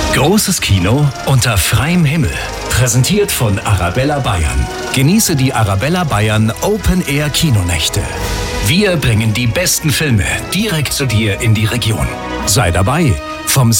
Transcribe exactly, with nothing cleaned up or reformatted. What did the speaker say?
Großes Kino unter freiem Himmel. Präsentiert von Arabella Bayern. Genieße die Arabella Bayern Open Air Kinonächte. Wir bringen die besten Filme direkt zu dir in die Region. Sei dabei vom